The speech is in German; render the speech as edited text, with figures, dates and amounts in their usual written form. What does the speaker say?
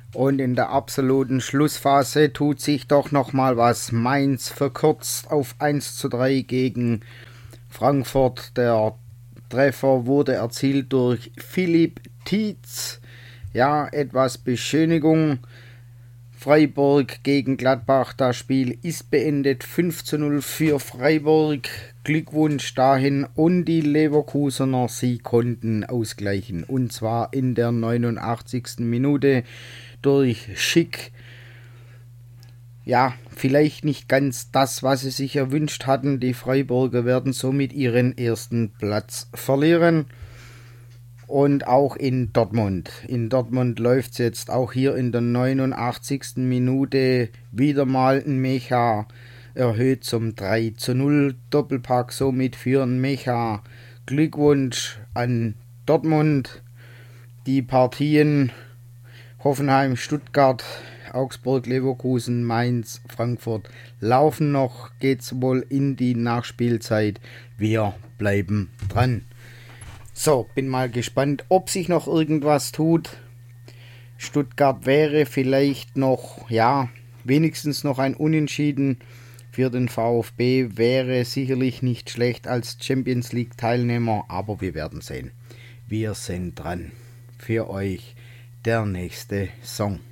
Und in der absoluten Schlussphase tut sich doch nochmal was. Mainz verkürzt auf 1:3 gegen Frankfurt. Der Treffer wurde erzielt durch Philipp Tietz. Ja, etwas Beschönigung. Freiburg gegen Gladbach, das Spiel ist beendet. 5:0 für Freiburg. Glückwunsch dahin. Und die Leverkusener, sie konnten ausgleichen. Und zwar in der 89. Minute durch Schick. Ja, vielleicht nicht ganz das, was sie sich erwünscht hatten. Die Freiburger werden somit ihren ersten Platz verlieren. Und auch in Dortmund. In Dortmund läuft es jetzt auch hier in der 89. Minute wieder mal ein Mecha erhöht zum 3:0 Doppelpack, somit für ein Mecha. Glückwunsch an Dortmund. Die Partien Hoffenheim, Stuttgart, Augsburg, Leverkusen, Mainz, Frankfurt laufen noch, geht's wohl in die Nachspielzeit. Wir bleiben dran. So, bin mal gespannt, ob sich noch irgendwas tut. Stuttgart wäre vielleicht noch, ja, wenigstens noch ein Unentschieden für den VfB. Wäre sicherlich nicht schlecht als Champions League Teilnehmer, aber wir werden sehen. Wir sind dran. Für euch der nächste Song.